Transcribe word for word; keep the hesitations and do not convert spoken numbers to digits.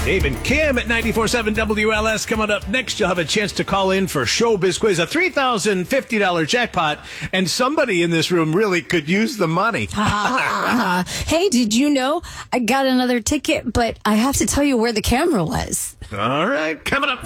Dave and Kim at ninety-four point seven W L S. Coming up next, you'll have a chance to call in for Showbiz Quiz, a three thousand fifty dollars jackpot, and somebody in this room really could use the money. uh, hey, did you know I got another ticket, but I have to tell you where the camera was. All right, coming up.